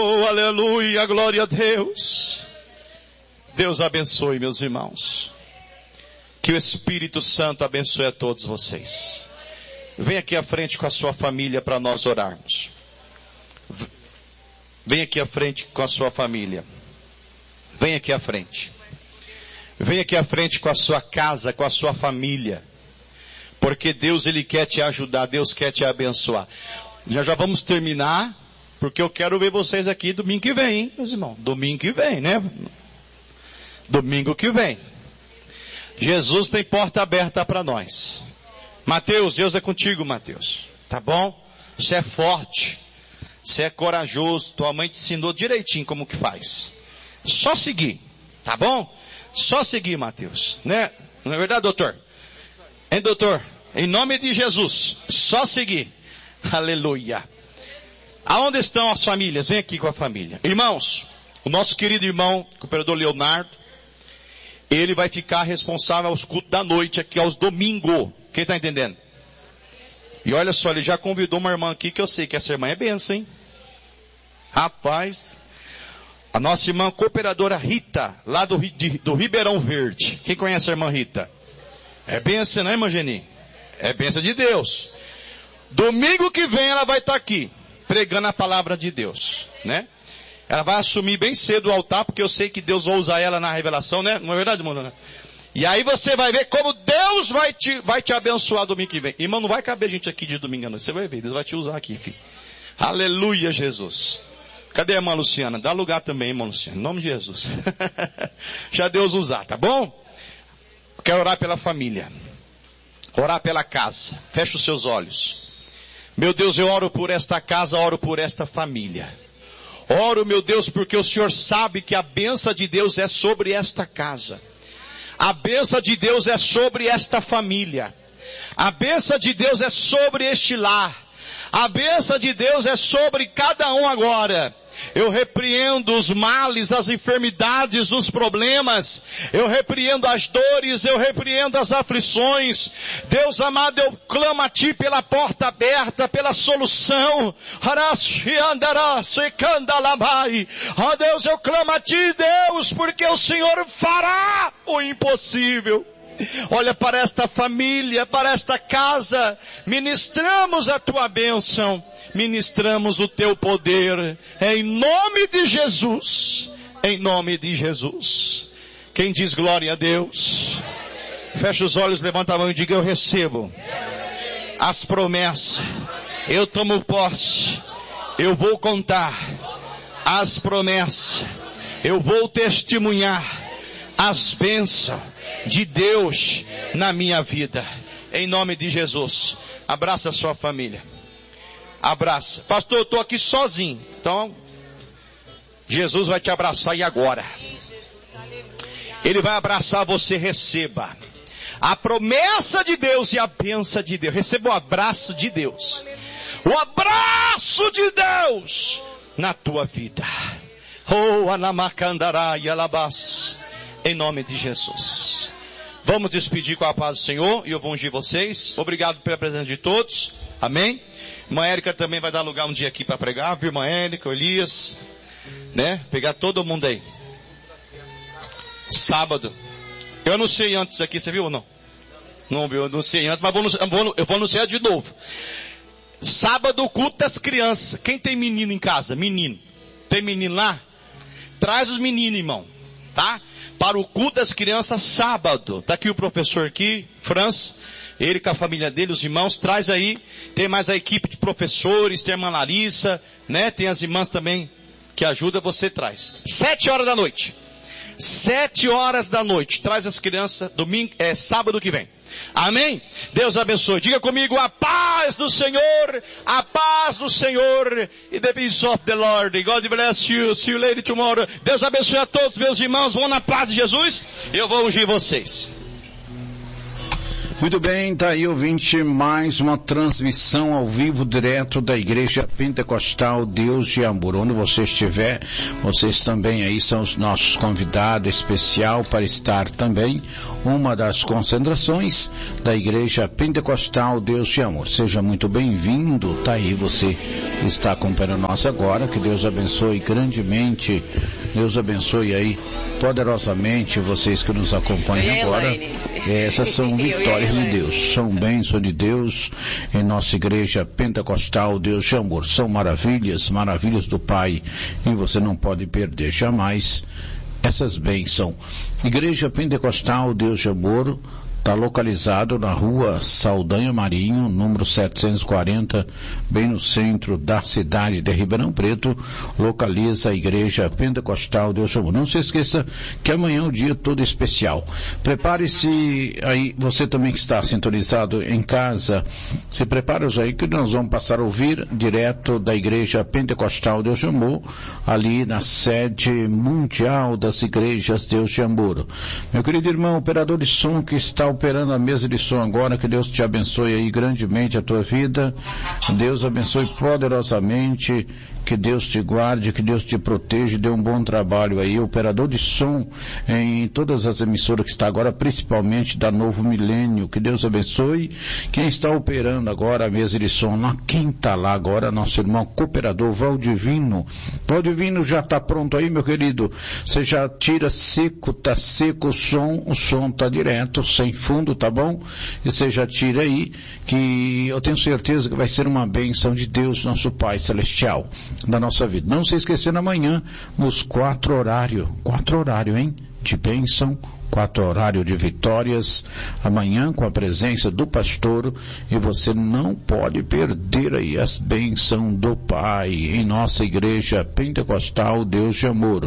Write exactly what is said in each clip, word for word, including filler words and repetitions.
Oh, aleluia, glória a Deus. Deus abençoe, meus irmãos. Que o Espírito Santo abençoe a todos vocês. Vem aqui à frente com a sua família para nós orarmos. Vem aqui à frente com a sua família. Vem aqui à frente. Vem aqui à frente com a sua casa, com a sua família. Porque Deus, Ele quer te ajudar, Deus quer te abençoar. Já já vamos terminar, porque eu quero ver vocês aqui domingo que vem, hein, meus irmãos? Domingo que vem, né? Domingo que vem. Jesus tem porta aberta para nós. Mateus, Deus é contigo, Mateus. Tá bom? Você é forte. Você é corajoso. Tua mãe te ensinou direitinho como que faz. Só seguir. Tá bom? Só seguir, Mateus. Né? Não é verdade, doutor? Hein, doutor? Em nome de Jesus. Só seguir. Aleluia. Aonde estão as famílias? Vem aqui com a família. Irmãos, o nosso querido irmão, o cooperador Leonardo, ele vai ficar responsável aos cultos da noite aqui, aos domingos. Quem está entendendo? E olha só, ele já convidou uma irmã aqui, que eu sei que essa irmã é benção, hein? Rapaz, a nossa irmã cooperadora Rita, lá do, de, do Ribeirão Verde. Quem conhece a irmã Rita? É benção, né, irmã Geni? É benção de Deus. Domingo que vem ela vai estar aqui, pregando a palavra de Deus, né? Ela vai assumir bem cedo o altar, porque eu sei que Deus vai usar ela na revelação, né? Não é verdade, irmão? Né? E aí você vai ver como Deus vai te, vai te abençoar domingo que vem. Irmão, não vai caber gente aqui de domingo à noite. Você vai ver, Deus vai te usar aqui, filho. Aleluia, Jesus. Cadê a irmã Luciana? Dá lugar também, irmã Luciana. Em nome de Jesus. Já Deus usar, tá bom? Quero orar pela família. Orar pela casa. Feche os seus olhos. Meu Deus, eu oro por esta casa, oro por esta família. Oro, meu Deus, porque o Senhor sabe que a bênção de Deus é sobre esta casa. A bênção de Deus é sobre esta família. A bênção de Deus é sobre este lar. A bênção de Deus é sobre cada um agora. Eu repreendo os males, as enfermidades, os problemas. Eu repreendo as dores, eu repreendo as aflições. Deus amado, eu clamo a Ti pela porta aberta, pela solução. Ó Deus, eu clamo a Ti, Deus, porque o Senhor fará o impossível. Olha para esta família, para esta casa, ministramos a Tua bênção, ministramos o Teu poder, em nome de Jesus, em nome de Jesus. Quem diz glória a Deus? Fecha os olhos, levanta a mão e diga: eu recebo as promessas, eu tomo posse, eu vou contar as promessas, eu vou testemunhar as bênçãos de Deus na minha vida, em nome de Jesus. Abraça a sua família, abraça. Pastor, eu estou aqui sozinho, então Jesus vai te abraçar. E agora Ele vai abraçar você. Receba a promessa de Deus e a bênção de Deus. Receba o abraço de Deus, o abraço de Deus na tua vida. Oh, anamacandará e alabás, em nome de Jesus. Vamos despedir com a paz do Senhor e eu vou ungir vocês. Obrigado pela presença de todos. Amém. Irmã Érica também vai dar lugar um dia aqui para pregar, viu? Irmã Érica, Elias, né? Pegar todo mundo aí. Sábado. Eu anunciei antes aqui, você viu ou não? Não viu, eu anunciei antes, mas vou, eu, vou, eu vou anunciar de novo. Sábado, culto das crianças. Quem tem menino em casa? Menino. Tem menino lá? Traz os meninos, irmão. Tá? Para o culto das crianças, sábado. Está aqui o professor aqui, Franz, ele com a família dele, os irmãos, traz aí. Tem mais a equipe de professores, tem a irmã Larissa, né? Tem as irmãs também que ajudam, você traz. Sete horas da noite. Sete horas da noite. Traz as crianças, domingo, é sábado que vem. Amém? Deus abençoe. Diga comigo: a paz do Senhor, a paz do Senhor, e the peace of the Lord. God bless you. See you later tomorrow. Deus abençoe a todos, meus irmãos. Vão na paz de Jesus. Eu vou ungir vocês. Muito bem, tá aí, ouvinte, mais uma transmissão ao vivo, direto da Igreja Pentecostal Deus de Amor. Onde você estiver, vocês também aí são os nossos convidados especial para estar também uma das concentrações da Igreja Pentecostal Deus de Amor. Seja muito bem-vindo, tá aí, você está acompanhando nós agora, que Deus abençoe grandemente, Deus abençoe aí poderosamente vocês que nos acompanham agora. Essas são vitórias de Deus, são bênçãos de Deus em nossa Igreja Pentecostal Deus de Amor. São maravilhas, maravilhas do Pai, e você não pode perder jamais essas bênçãos. Igreja Pentecostal Deus de Amor está localizado na rua Saldanha Marinho, número setecentos e quarenta, bem no centro da cidade de Ribeirão Preto. Localiza a Igreja Pentecostal Deus de Amor. Não se esqueça que amanhã é um dia todo especial. Prepare-se aí, você também que está sintonizado em casa, se prepare aí que nós vamos passar a ouvir direto da Igreja Pentecostal Deus de Amor, ali na sede mundial das igrejas Deus de Amor. Meu querido irmão, operador de som que está operando a mesa de som agora, que Deus te abençoe aí grandemente a tua vida, Deus abençoe poderosamente, que Deus te guarde, que Deus te proteja, dê um bom trabalho aí, operador de som em todas as emissoras que está agora, principalmente da Novo Milênio, que Deus abençoe. Quem está operando agora a mesa de som, na quem está lá agora, nosso irmão cooperador Valdivino. Valdivino já está pronto aí, meu querido? Você já tira seco, tá seco o som, o som tá direto, sem fundo, tá bom? E você já tira aí, que eu tenho certeza que vai ser uma bênção de Deus, nosso Pai Celestial, da nossa vida. Não se esquecendo amanhã, nos quatro horários, quatro horários, hein? De bênção, quatro horários de vitórias, amanhã com a presença do pastor, e você não pode perder aí as bênçãos do Pai, em nossa Igreja Pentecostal Deus de Amor.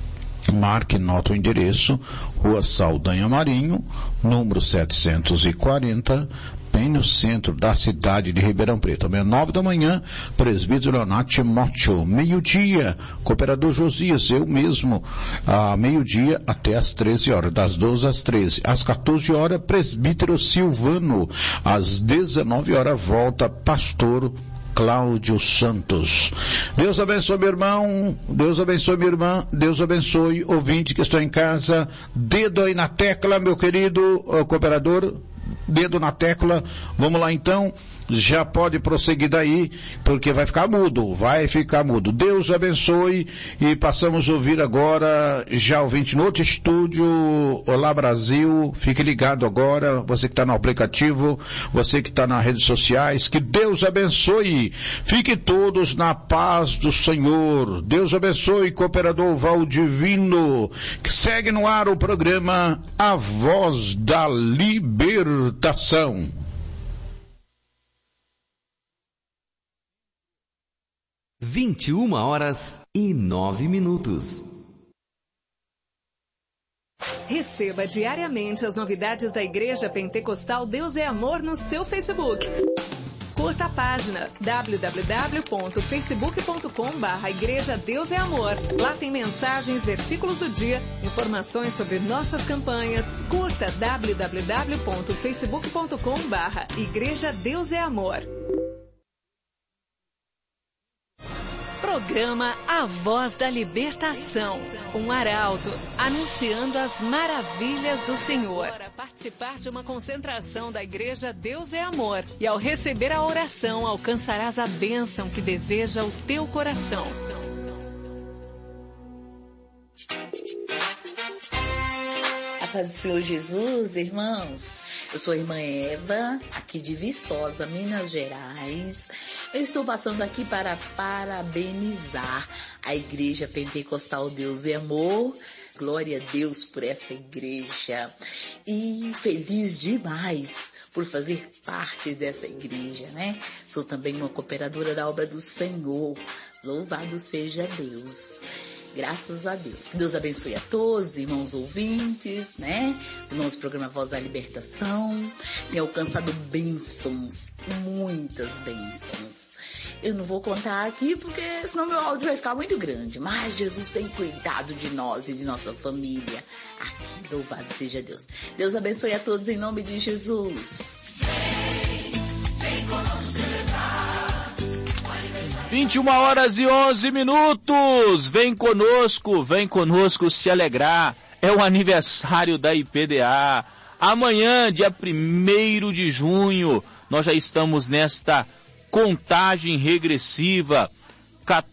Marque, nota o endereço, Rua Saldanha Marinho, número setecentos e quarenta, bem no centro da cidade de Ribeirão Preto. Amanhã, nove da manhã, presbítero Leonardo Timóteo. Meio-dia, cooperador Josias, eu mesmo, a meio-dia até às treze horas, das doze às treze. Às quatorze horas, presbítero Silvano. Às dezenove horas, volta pastor Cláudio Santos. Deus abençoe meu irmão, Deus abençoe minha irmã, Deus abençoe ouvinte que está em casa. Dedo aí na tecla, meu querido uh, cooperador, dedo na tecla. Vamos lá então, já pode prosseguir daí, porque vai ficar mudo, vai ficar mudo. Deus abençoe, e passamos a ouvir agora, já ouvinte no outro estúdio. Olá Brasil, fique ligado agora, você que está no aplicativo, você que está nas redes sociais, que Deus abençoe, fique todos na paz do Senhor. Deus abençoe, cooperador Valdivino, que segue no ar o programa A Voz da Libertação. vinte e uma horas e nove minutos. Receba diariamente as novidades da Igreja Pentecostal Deus é Amor no seu Facebook. Curta a página w w w ponto facebook ponto com barra Igreja Deus é Amor. Lá tem mensagens, versículos do dia, informações sobre nossas campanhas. Curta w w w ponto facebook ponto com barra Igreja Deus é Amor. Programa A Voz da Libertação, um arauto anunciando as maravilhas do Senhor. Para participar de uma concentração da Igreja Deus é Amor, e ao receber a oração alcançarás a bênção que deseja o teu coração. A paz do Senhor Jesus, irmãos. Eu sou a irmã Eva, aqui de Viçosa, Minas Gerais. Eu estou passando aqui para parabenizar a Igreja Pentecostal Deus é Amor. Glória a Deus por essa igreja. E feliz demais por fazer parte dessa igreja, né? Sou também uma cooperadora da obra do Senhor. Louvado seja Deus. Graças a Deus. Que Deus abençoe a todos, irmãos ouvintes, né? Os irmãos do programa Voz da Libertação. Tem alcançado bênçãos, muitas bênçãos. Eu não vou contar aqui porque senão meu áudio vai ficar muito grande. Mas Jesus tem cuidado de nós e de nossa família aqui Louvado seja Deus. Deus abençoe a todos em nome de Jesus. vinte e uma horas e onze minutos. Vem conosco, vem conosco se alegrar. É o aniversário da I P D A. Amanhã, dia primeiro de junho, nós já estamos nesta contagem regressiva.